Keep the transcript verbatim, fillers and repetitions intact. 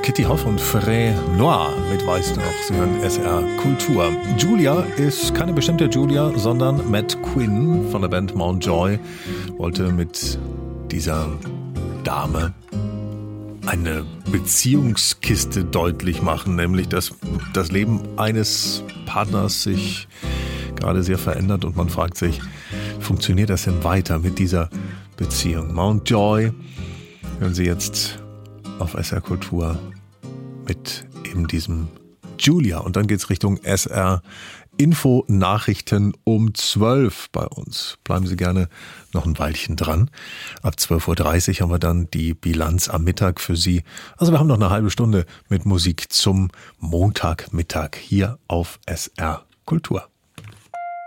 Kitty Hoff und Frey Noir mit Weißt du noch? Sie hören S R Kultur. Julia ist keine bestimmte Julia, sondern Matt Quinn von der Band Mountjoy wollte mit dieser Dame eine Beziehungskiste deutlich machen, nämlich dass das Leben eines Partners sich gerade sehr verändert und man fragt sich, funktioniert das denn weiter mit dieser Beziehung? Mountjoy hören Sie jetzt auf S R Kultur mit eben diesem Julia. Und dann geht's Richtung S R Info Nachrichten um zwölf bei uns. Bleiben Sie gerne noch ein Weilchen dran. Ab zwölf Uhr dreißig haben wir dann die Bilanz am Mittag für Sie. Also wir haben noch eine halbe Stunde mit Musik zum Montagmittag hier auf S R Kultur.